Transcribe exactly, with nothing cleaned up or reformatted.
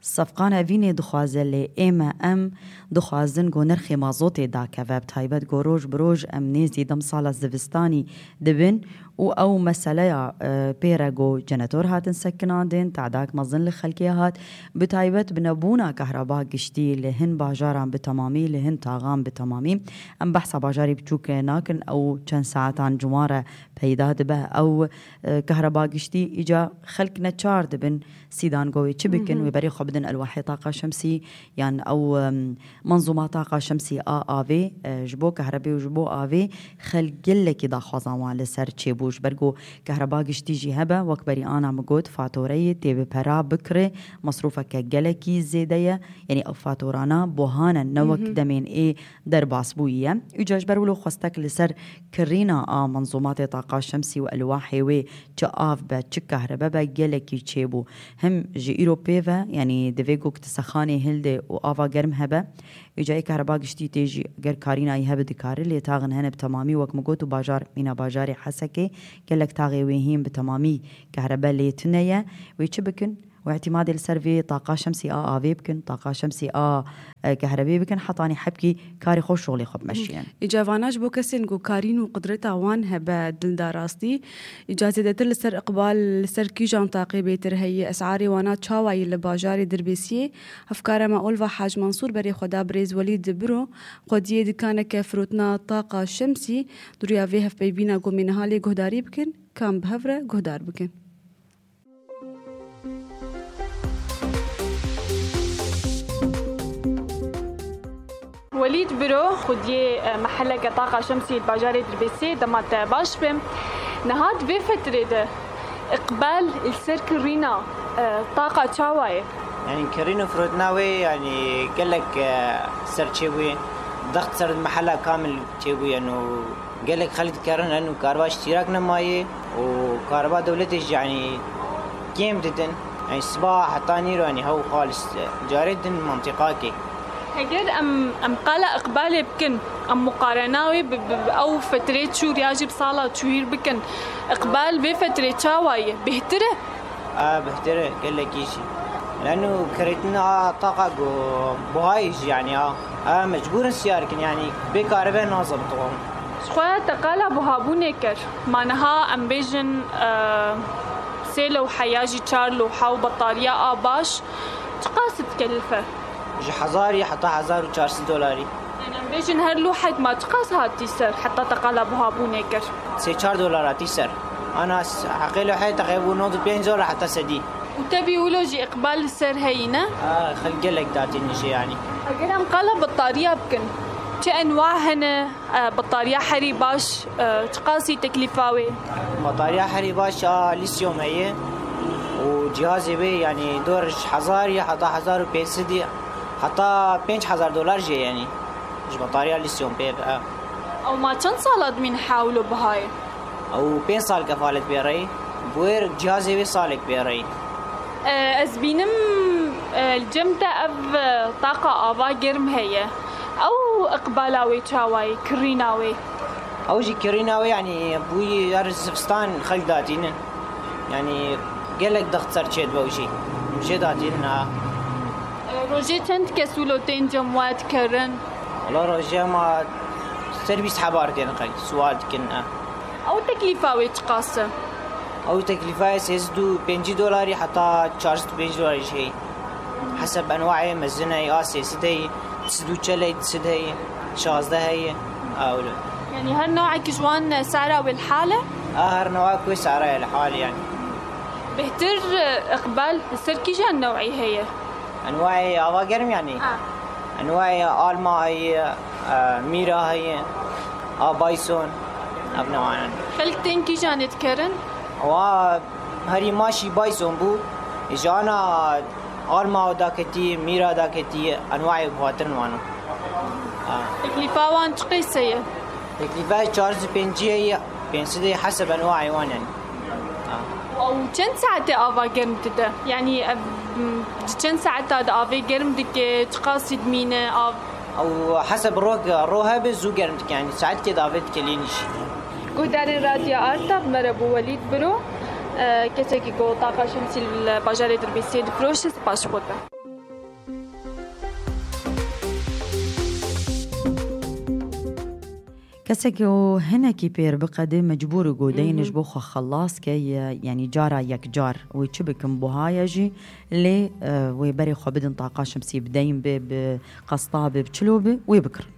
صفقان وینی دخوازه لی ایمه ام دخوازن گو نرخی مازوتی دا که وب تایبت گو روش بروش ام نیزی دم سال زوستانی دبن و او مسئله پیره گو جنتور هاتن سکنان دین تعداک مزن لخلکی هات بتایبت بنبونا کهربا گشتی لهن باجاران بتمامی لهن تاغان بتمامی ام بحثا باجاری بچوک ناکن او چند ساعتان جماره پیدا دبه او کهربا گشتی ایجا خلق نچار دبن سیدان گوی چی بکن و بری خوب دن الواحي طاقة شمسي يعني أو منظومة طاقة شمسي آ آفي جبو كهربي وجبو آفي خلق لك دا خوازان لسر تشيبوش برغو كهرباء جشتيجي هبا وكبري أنا مقود فاتوري تيبي برا بكري مصروفك جلكي زيدية يعني أو فاتورانا بوهانا نوك دمين إيه در باسبوية يجاج برولو خوستك لسر كرينا آ منظومات طاقة شمسي والواحي وي تش آف با تش كهرباء با جلكي تشيبو هم جي إيروبيفا يعني دویگو که تسخانی هلده و آوا گرم هبه ایجای کهربا گشتی تیجی گر کارینایی هبه دکاره لی تاغن هنه بتمامی وک مگوتو باجار مینا باجاری حسکه گلک تاغی ویهیم بتمامی کهربا لی تنیه ویچه بکن واعتماد السرفي طاقة شمسي آ آفي بكن طاقة شمسي آ كهربي بكن حطاني حبكي كاري خوش شغلي خب مشيان إجاباناش بو كسين جو كارين وقدرتها وان هبا دل داراستي إجازة دتر لسر إقبال لسر كيجان طاقي بيتر هي أسعاري وانا تشاوي لباجاري دربيسيه أفكار ما أولفا حاج منصور بري خدا بريز وليد برو قديه دكانة كفروتنا طاقة شمسي دوريا فيها في بيبينا جو منها لي جهداري بكن كان بهفرة جهدار بكن وليد برو خدي محلك طاقة شمسي الباجاري دربيسي دمات باشبم نهاد بفترة ده إقبال السر كرينا طاقة تشاوي يعني كرينا فروتناوي يعني قال لك سر تشوي ضغط سر المحل كامل تشوي انه قال لك خليت كارن انه كهرباء اشتراكنا ماي وكهرباء دولتي يعني كيم ددن يعني صباح حطاني يعني هو خالص جارد منطقاكي هجر أم أم قال إقبال بكن أم مقارناوي أو فترة شو رياجي بصالة شوير بكن إقبال بفترة شاوية بهترة آه بهترة قال لك إيشي لأنه كريتنا طاقة بهايج يعني آه, آه مجبور السياركن يعني بكهرباء ناصب طبعا شوية تقال بهابونيكر معناها أم بيجن آه سيلو حياجي تشارلو حاو بطارية آه باش تقاس تكلفه جي حزاري حتى حزار وشارسي دولاري يعني بيجن هر لوحة ما تقاس هاتي سر حتى تقلبها بونيكر سي چار دولاراتي سر أنا حقي له حي تقريبا نوض بين زول حتى سدي وتبي ولوجي إقبال السر هينا آه خلق لك داتي النشي يعني أقول أم قال بطارية بكن شو أنواع هنا آه بطارية حري باش آه تقاسي تكلفاوي بطارية حري باش آه ليثيوم هي وجهازي بي يعني دور حزاري حتى حزار وبيسدي حتى بينش هزار دولار جي يعني مش بطارية ليثيوم بيب اه او ما كم صالات من حاولوا بهاي او بين صال كفالة بيري بوير جهازي بي صالك بيري اه ازبينم اه الجمدة اف طاقة افا جرم هي او اقبالاوي تشاوي كريناوي او جي كريناوي يعني بوي يارزفستان خلق داتين يعني قالك ضغط سرشيد بوشي مشي داتين اه روجي تنت كسولوتين جموات كرن والله روجي ما سيرفيس حبارتين قل سوال كنا او تكلفة ويتقاسة او تكلفة سيزدو بينجي دولاري حتى تشارجت بينجي دولاري شيء حسب انواعي مزنة آسي سدهي تسدو تشلي تسدهي شازده هي اولو يعني هالنوع كجوان سعرها بالحالة؟ اه هالنوع كوي سعرها الحالة يعني بهتر اقبال السر كيجا النوعي هي انواعي افا جرم يعني آه. انواعي آلما هي آه ميرا هي اه بايسون ابنوعان خلقتين كي جانت كرن وا هري ماشي بايسون بو اجانا آلما داكتي ميرا داكتي انواعي بواترن وانو اه تكلفة وان تقيسية تكلفة چارز بينجي هي بينسدي حسب انواعي وان يعني أو كم ساعة آفا جرم تدا يعني كم ساعة هذا آفا جرم دك تقاصد مينة آف أو حسب روك روها بزو جرم دك يعني ساعات كده آفا تكلينيش قدر الراديو أرتب مربو وليد برو أه كتاكي قو طاقة شمسي الباجارة دربيسي دفروش سباش بوتا کەسێک و هەنێکی پێر بقەدێ مەجبور و گۆدەینش بۆ خۆ خەڵاس کە یعنی جارە یەکجار وی چ بکەم بۆ هایەژی لێ وێ بەرێ خۆ بدن تاقا شەمسی بدەین بێ قەستا بێ بچلۆ بێ وێ بکڕن